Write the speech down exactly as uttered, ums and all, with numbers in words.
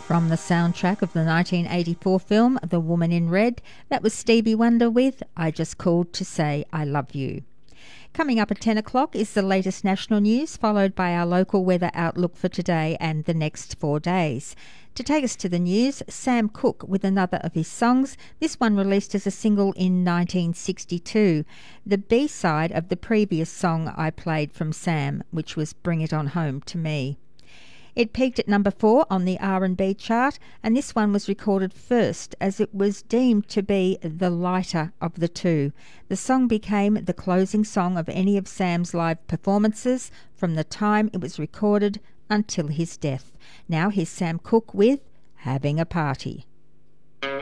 From the soundtrack of the nineteen eighty-four film The Woman in Red, that was Stevie Wonder with I Just Called to Say I Love You. Coming up at ten o'clock is the latest national news, followed by our local weather outlook for today and the next four days. To take us to the news, Sam Cooke with another of his songs, this one released as a single in nineteen sixty-two, the B-side of the previous song I played from Sam, which was Bring It On Home to Me. It peaked at number four on the R and B chart, and this one was recorded first as it was deemed to be the lighter of the two. The song became the closing song of any of Sam's live performances from the time it was recorded until his death. Now here's Sam Cooke with Having a Party.